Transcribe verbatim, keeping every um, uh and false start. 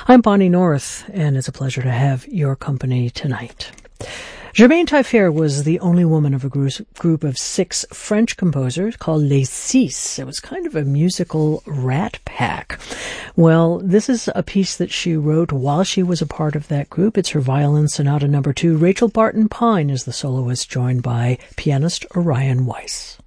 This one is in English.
I'm Bonnie North, and it's a pleasure to have your company tonight. Germaine Taillefer was the only woman of a group of six French composers called Les Six. It was kind of a musical rat pack. Well, this is a piece that she wrote while she was a part of that group. It's her Violin Sonata number two. Rachel Barton Pine is the soloist, joined by pianist Orion Weiss.